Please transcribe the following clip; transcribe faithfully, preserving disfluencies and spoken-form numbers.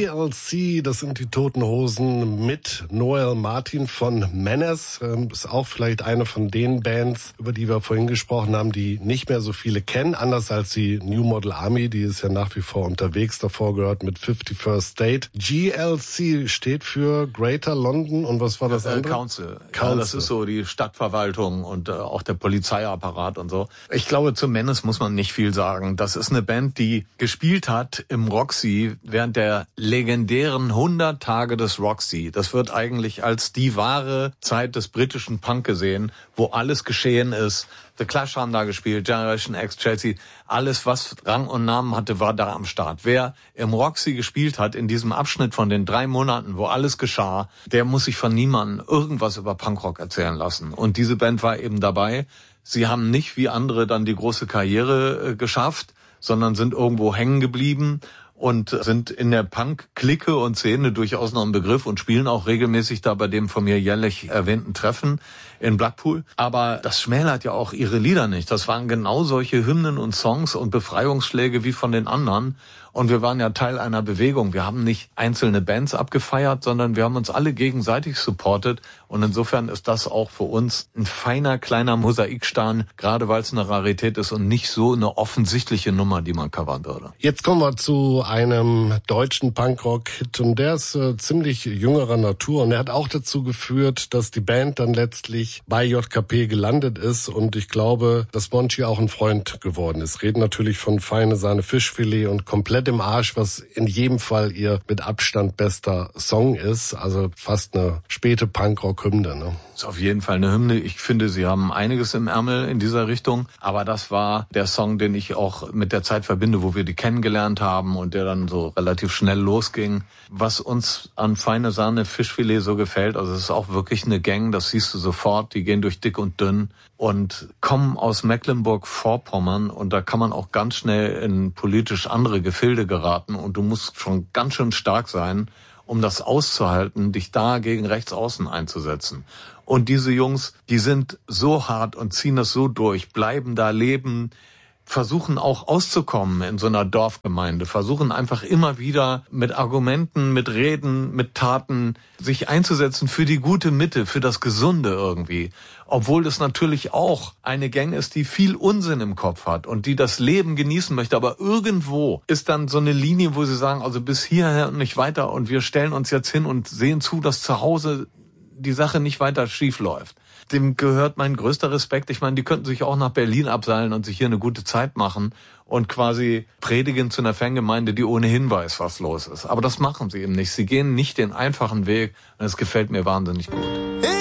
G L C, das sind die Toten Hosen mit Noel Martin von Menace. Ähm, ist auch vielleicht eine von den Bands, über die wir vorhin gesprochen haben, die nicht mehr so viele kennen. Anders als die New Model Army, die ist ja nach wie vor unterwegs. Davor gehört mit fifty-first State. G L C steht für Greater London und was war das andere? Äh, Council. Council. Ja, das ist so die Stadtverwaltung und äh, auch der Polizeiapparat und so. Ich glaube, zu Menace muss man nicht viel sagen. Das ist eine Band, die gespielt hat im Roxy während der legendären hundert Tage des Roxy. Das wird eigentlich als die wahre Zeit des britischen Punk gesehen, wo alles geschehen ist. The Clash haben da gespielt, Generation X, Chelsea, alles, was Rang und Namen hatte, war da am Start. Wer im Roxy gespielt hat, in diesem Abschnitt von den drei Monaten, wo alles geschah, der muss sich von niemandem irgendwas über Punkrock erzählen lassen. Und diese Band war eben dabei. Sie haben nicht wie andere dann die große Karriere äh, geschafft, sondern sind irgendwo hängen geblieben und sind in der Punk-Clique und Szene durchaus noch ein Begriff und spielen auch regelmäßig da bei dem von mir jährlich erwähnten Treffen in Blackpool. Aber das schmälert ja auch ihre Lieder nicht. Das waren genau solche Hymnen und Songs und Befreiungsschläge wie von den anderen. Und wir waren ja Teil einer Bewegung. Wir haben nicht einzelne Bands abgefeiert, sondern wir haben uns alle gegenseitig supportet. Und insofern ist das auch für uns ein feiner, kleiner Mosaikstein, gerade weil es eine Rarität ist und nicht so eine offensichtliche Nummer, die man covern würde. Jetzt kommen wir zu einem deutschen Punkrock-Hit und der ist äh, ziemlich jüngerer Natur und er hat auch dazu geführt, dass die Band dann letztlich bei J K P gelandet ist und ich glaube, dass Monchi auch ein Freund geworden ist. Reden natürlich von Feine Sahne Fischfilet und Komplett im Arsch, was in jedem Fall ihr mit Abstand bester Song ist. Also fast eine späte Punkrock-Hymne, ne? Ist auf jeden Fall eine Hymne. Ich finde, sie haben einiges im Ärmel in dieser Richtung. Aber das war der Song, den ich auch mit der Zeit verbinde, wo wir die kennengelernt haben und der dann so relativ schnell losging. Was uns an Feine Sahne Fischfilet so gefällt, also es ist auch wirklich eine Gang, das siehst du sofort. Die gehen durch dick und dünn und kommen aus Mecklenburg-Vorpommern und da kann man auch ganz schnell in politisch andere Gefilde geraten und du musst schon ganz schön stark sein, um das auszuhalten, dich da gegen Rechtsaußen einzusetzen. Und diese Jungs, die sind so hart und ziehen das so durch, bleiben da leben, versuchen auch auszukommen in so einer Dorfgemeinde, versuchen einfach immer wieder mit Argumenten, mit Reden, mit Taten sich einzusetzen für die gute Mitte, für das Gesunde irgendwie. Obwohl das natürlich auch eine Gang ist, die viel Unsinn im Kopf hat und die das Leben genießen möchte. Aber irgendwo ist dann so eine Linie, wo sie sagen, also bis hierher und nicht weiter und wir stellen uns jetzt hin und sehen zu, dass zu Hause die Sache nicht weiter schief läuft. Dem gehört mein größter Respekt. Ich meine, die könnten sich auch nach Berlin abseilen und sich hier eine gute Zeit machen und quasi predigen zu einer Fangemeinde, die ohnehin weiß, was los ist. Aber das machen sie eben nicht. Sie gehen nicht den einfachen Weg und es gefällt mir wahnsinnig gut.